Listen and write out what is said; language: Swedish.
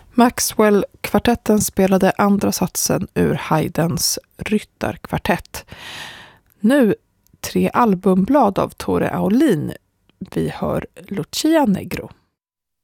Maxwell-kvartetten spelade andra satsen ur Haydns Ryttarkvartett. Nu 3 albumblad av Tore Aulin. Vi hör Lucia Negro.